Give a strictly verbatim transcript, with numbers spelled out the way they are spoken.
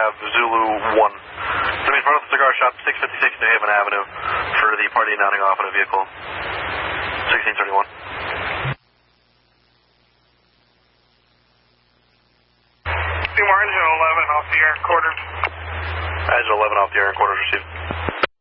have Zulu one. Somebody's part of the cigar shop, six fifty-six New Haven Avenue, for the party mounting off in a vehicle. sixteen thirty-one. Seymour, engine eleven off the air and quarters. Engine eleven off the air and quarters received.